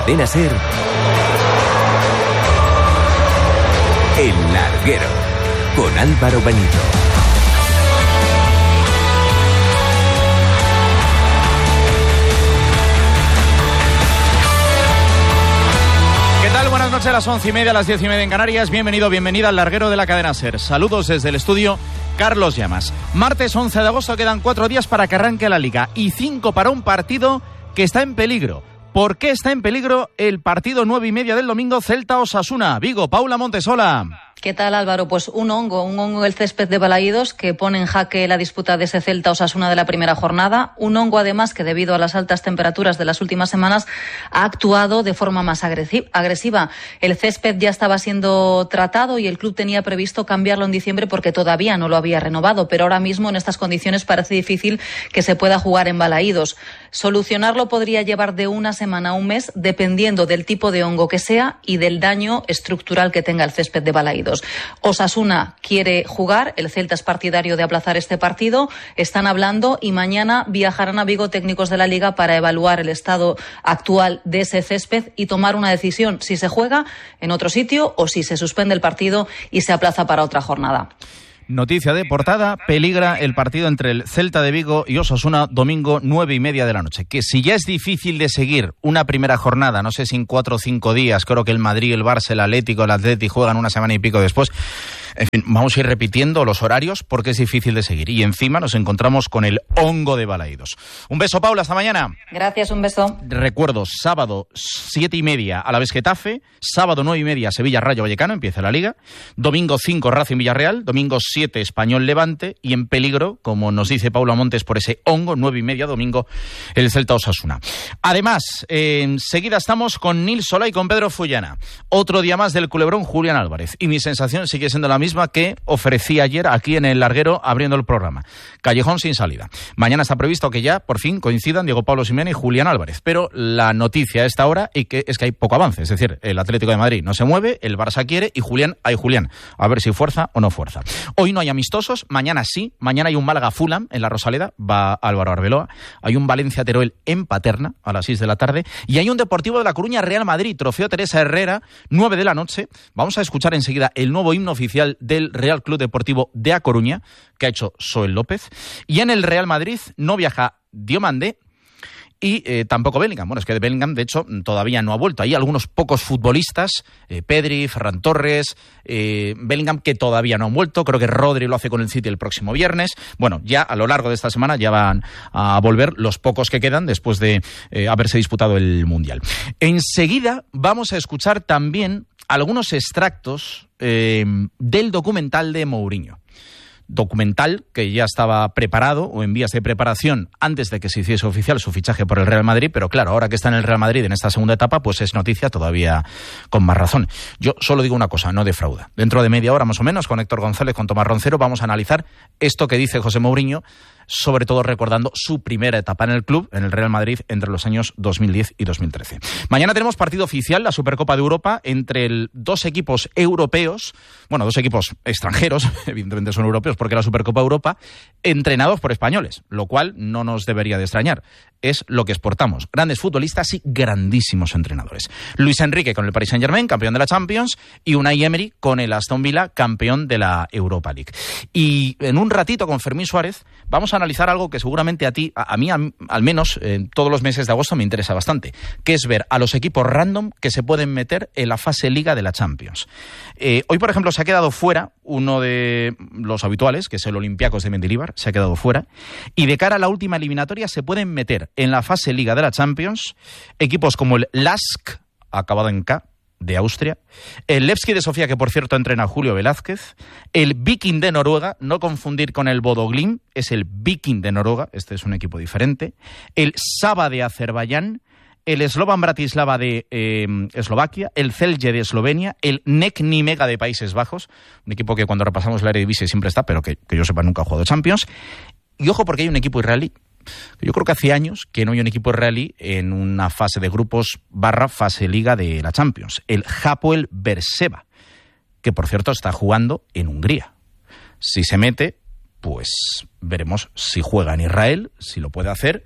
Cadena SER, El Larguero, con Álvaro Benito. Buenas noches, a las 11:30, a las 10:30 en Canarias. Bienvenido, bienvenida al Larguero de la Cadena SER. Saludos desde el estudio, Carlos Llamas. Martes 11 de agosto, quedan 4 días para que arranque la Liga y 5 para un partido que está en peligro. ¿Por qué está en peligro el partido 9:30 del domingo, Celta-Osasuna? Vigo, Paula Montesola. ¿Qué tal, Álvaro? Pues un hongo del césped de Balaídos que pone en jaque la disputa de ese Celta-Osasuna de la primera jornada. Un hongo, además, que debido a las altas temperaturas de las últimas semanas ha actuado de forma más agresiva. El césped ya estaba siendo tratado y el club tenía previsto cambiarlo en diciembre porque todavía no lo había renovado, pero ahora mismo en estas condiciones parece difícil que se pueda jugar en Balaídos. Solucionarlo podría llevar de una semana a un mes, dependiendo del tipo de hongo que sea y del daño estructural que tenga el césped de Balaídos. Osasuna quiere jugar, el Celta es partidario de aplazar este partido, están hablando y mañana viajarán a Vigo técnicos de la Liga para evaluar el estado actual de ese césped y tomar una decisión si se juega en otro sitio o si se suspende el partido y se aplaza para otra jornada. Noticia de portada: peligra el partido entre el Celta de Vigo y Osasuna domingo 9:30 de la noche. Que si ya es difícil de seguir una primera jornada, no sé si en 4 o 5 días, creo que el Madrid, el Barça, el Atlético, el Atleti juegan una semana y pico después. En fin, vamos a ir repitiendo los horarios porque es difícil de seguir. Y encima nos encontramos con el hongo de Balaídos. Un beso, Paula, hasta mañana. Gracias, un beso. Recuerdo, sábado 7:30 Alavés Getafe, sábado 9:30 Sevilla Rayo Vallecano, empieza la Liga, domingo 5 Racing Villarreal, domingo 7 Español Levante y en peligro, como nos dice Paula Montes, por ese hongo, 9:30 domingo el Celta Osasuna. Además, enseguida estamos con Nil Solá y con Pedro Fullana. Otro día más del culebrón Julián Álvarez. Y mi sensación sigue siendo la misma que ofrecí ayer aquí en el Larguero abriendo el programa. Callejón sin salida. Mañana está previsto que ya por fin coincidan Diego Pablo Simeone y Julián Álvarez. Pero la noticia a esta hora es que hay poco avance. Es decir, el Atlético de Madrid no se mueve, el Barça quiere y Julián. A ver si fuerza o no fuerza. Hoy no hay amistosos, mañana sí. Mañana hay un Málaga-Fulham en la Rosaleda, va Álvaro Arbeloa. Hay un Valencia-Teruel en Paterna a las 6 de la tarde. Y hay un Deportivo de La Coruña-Real Madrid, Trofeo Teresa Herrera, 9 de la noche. Vamos a escuchar enseguida el nuevo himno oficial del Real Club Deportivo de A Coruña, que ha hecho Soel López. Y en el Real Madrid no viaja Diomandé y tampoco Bellingham. Bueno, es que de Bellingham, de hecho, todavía no ha vuelto. Hay algunos pocos futbolistas, Pedri, Ferran Torres, Bellingham, que todavía no han vuelto. Creo que Rodri lo hace con el City el próximo viernes. Bueno, ya a lo largo de esta semana ya van a volver los pocos que quedan después de haberse disputado el Mundial. Enseguida vamos a escuchar también algunos extractos del documental de Mourinho. Documental que ya estaba preparado o en vías de preparación antes de que se hiciese oficial su fichaje por el Real Madrid, pero claro, ahora que está en el Real Madrid en esta segunda etapa, pues es noticia todavía con más razón. Yo solo digo una cosa, no defrauda. Dentro de media hora más o menos, con Héctor González, con Tomás Roncero, vamos a analizar esto que dice José Mourinho, sobre todo recordando su primera etapa en el club, en el Real Madrid, entre los años 2010 y 2013. Mañana tenemos partido oficial, la Supercopa de Europa, entre dos equipos europeos, bueno, dos equipos extranjeros, evidentemente son europeos porque la Supercopa de Europa, entrenados por españoles, lo cual no nos debería de extrañar. Es lo que exportamos, grandes futbolistas y grandísimos entrenadores. Luis Enrique con el Paris Saint-Germain, campeón de la Champions, y Unai Emery con el Aston Villa, campeón de la Europa League. Y en un ratito con Fermín Suárez vamos a analizar algo que seguramente a mí al menos todos los meses de agosto me interesa bastante, que es ver a los equipos random que se pueden meter en la fase Liga de la Champions. Hoy, por ejemplo, se ha quedado fuera uno de los habituales, que es el Olympiacos de Mendilibar, se ha quedado fuera, y de cara a la última eliminatoria se pueden meter en la fase Liga de la Champions equipos como el LASK, acabado en K, de Austria, el Levski de Sofía, que por cierto entrena a Julio Velázquez, el Viking de Noruega, no confundir con el Bodø Glimt, es el Viking de Noruega, este es un equipo diferente, el Saba de Azerbaiyán, el Slovan Bratislava de Eslovaquia, el Celje de Eslovenia, el NEC Nimega de Países Bajos, un equipo que cuando repasamos la Eredivisie siempre está, pero que yo sepa nunca ha jugado Champions. Y ojo, porque hay un equipo israelí. Yo creo que hace años que no hay un equipo israelí en una fase de grupos / fase Liga de la Champions. El Hapoel Beersheva, que por cierto está jugando en Hungría. Si se mete, pues veremos si juega en Israel, si lo puede hacer,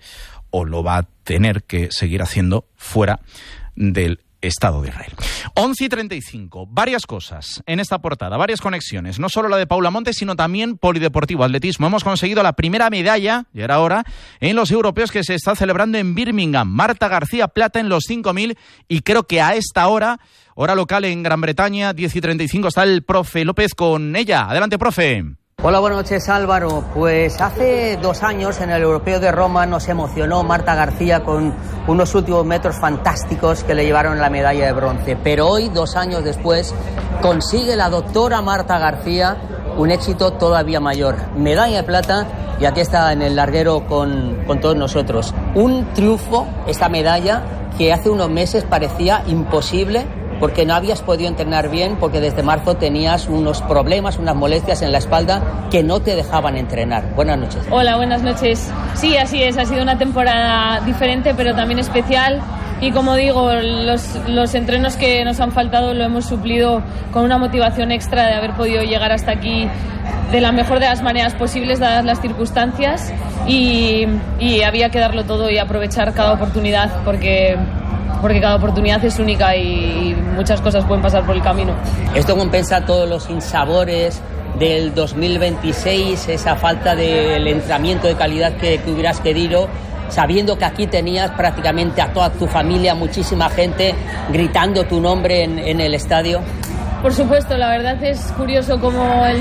o lo va a tener que seguir haciendo fuera del Estado de Israel. 11:35, varias cosas en esta portada, varias conexiones, no solo la de Paula Montes, sino también polideportivo, atletismo. Hemos conseguido la primera medalla, ya era hora, en los europeos que se está celebrando en Birmingham. Marta García, plata en los 5.000, y creo que a esta hora local en Gran Bretaña, 10:35, está el profe López con ella. Adelante, profe. Hola, buenas noches, Álvaro. Pues hace 2 años en el Europeo de Roma nos emocionó Marta García con unos últimos metros fantásticos que le llevaron la medalla de bronce. Pero hoy, 2 años después, consigue la doctora Marta García un éxito todavía mayor. Medalla de plata, y aquí está en el larguero con todos nosotros. Un triunfo, esta medalla, que hace unos meses parecía imposible, porque no habías podido entrenar bien, porque desde marzo tenías unos problemas, unas molestias en la espalda que no te dejaban entrenar. Buenas noches. Hola, buenas noches. Sí, así es, ha sido una temporada diferente, pero también especial. Y como digo, los entrenos que nos han faltado lo hemos suplido con una motivación extra de haber podido llegar hasta aquí de la mejor de las maneras posibles, dadas las circunstancias, y había que darlo todo y aprovechar cada oportunidad, porque cada oportunidad es única y muchas cosas pueden pasar por el camino. Esto compensa todos los insabores del 2026, esa falta del entrenamiento de calidad que hubieras querido, sabiendo que aquí tenías prácticamente a toda tu familia, muchísima gente gritando tu nombre en el estadio. Por supuesto, la verdad es curioso cómo el